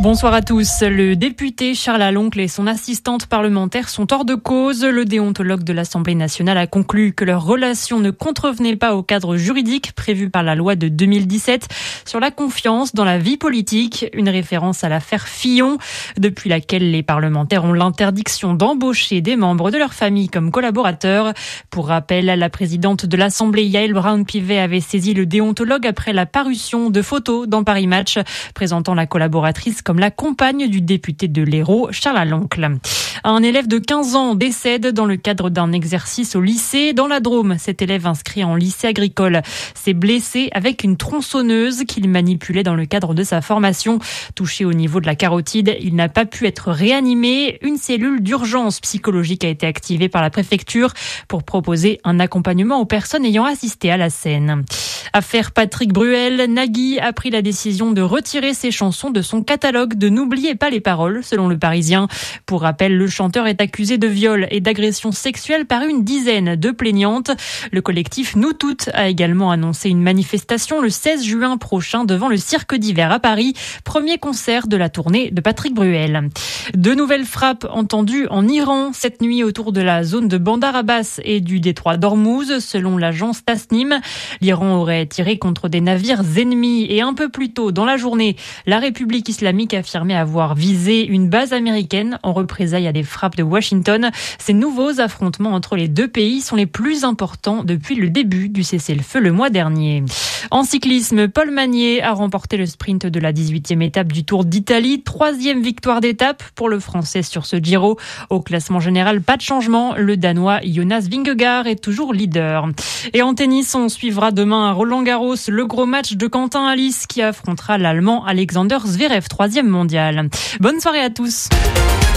Bonsoir à tous. Le député Charles Aloncle et son assistante parlementaire sont hors de cause. Le déontologue de l'Assemblée nationale a conclu que leur relation ne contrevenait pas au cadre juridique prévu par la loi de 2017 sur la confiance dans la vie politique, une référence à l'affaire Fillon, depuis laquelle les parlementaires ont l'interdiction d'embaucher des membres de leur famille comme collaborateurs. Pour rappel, la présidente de l'Assemblée, Yaël Braun-Pivet, avait saisi le déontologue après la parution de photos dans Paris Match, présentant la collaboratrice comme la compagne du député de l'Hérault, Charles Aloncle. Un élève de 15 ans décède dans le cadre d'un exercice au lycée dans la Drôme. Cet élève inscrit en lycée agricole s'est blessé avec une tronçonneuse qu'il manipulait dans le cadre de sa formation. Touché au niveau de la carotide, il n'a pas pu être réanimé. Une cellule d'urgence psychologique a été activée par la préfecture pour proposer un accompagnement aux personnes ayant assisté à la scène. Affaire Patrick Bruel, Nagui a pris la décision de retirer ses chansons de son catalogue de N'oubliez pas les paroles, selon Le Parisien. Pour rappel, le chanteur est accusé de viol et d'agression sexuelle par une dizaine de plaignantes. Le collectif Nous Toutes a également annoncé une manifestation le 16 juin prochain devant le Cirque d'hiver à Paris, premier concert de la tournée de Patrick Bruel. De nouvelles frappes entendues en Iran cette nuit autour de la zone de Bandar Abbas et du détroit d'Ormuz, selon l'agence Tasnim. L'Iran aurait tiré contre des navires ennemis et un peu plus tôt dans la journée, la République islamique affirmait avoir visé une base américaine en représailles à des frappes de Washington. Ces nouveaux affrontements entre les deux pays sont les plus importants depuis le début du cessez-le-feu le mois dernier. En cyclisme, Paul Magnier a remporté le sprint de la 18e étape du Tour d'Italie. 3e victoire d'étape pour le Français sur ce Giro. Au classement général, pas de changement. Le Danois Jonas Vingegaard est toujours leader. Et en tennis, on suivra demain à Roland-Garros le gros match de Quentin Halys qui affrontera l'Allemand Alexander Zverev, 3e mondial. Bonne soirée à tous.